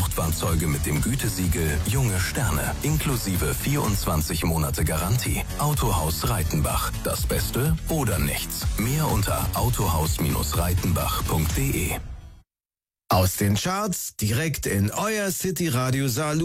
Gebrauchtfahrzeuge mit dem Gütesiegel Junge Sterne, inklusive 24 Monate Garantie. Autohaus Reitenbach, das Beste oder nichts. Mehr unter autohaus-reitenbach.de. Aus den Charts direkt in euer City Radio Saarlouis.